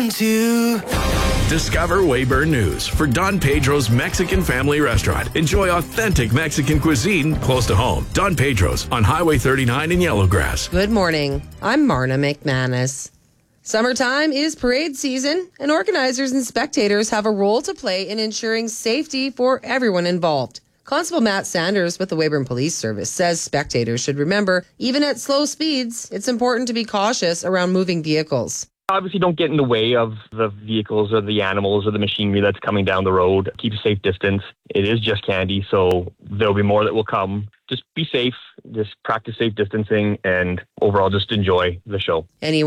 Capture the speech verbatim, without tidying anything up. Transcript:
One, two. Discover Weyburn News for Don Pedro's Mexican Family Restaurant. Enjoy authentic Mexican cuisine close to home. Don Pedro's on Highway thirty-nine in Yellowgrass. Good morning. I'm Marna McManus. Summertime is parade season, and organizers and spectators have a role to play in ensuring safety for everyone involved. Constable Matt Sanders with the Weyburn Police Service says spectators should remember, even at slow speeds, it's important to be cautious around moving vehicles. Obviously, don't get in the way of the vehicles or the animals or the machinery that's coming down the road. Keep a safe distance. It is just candy, so there'll be more that will come. Just be safe, just practice safe distancing, and overall just enjoy the show. Anyway,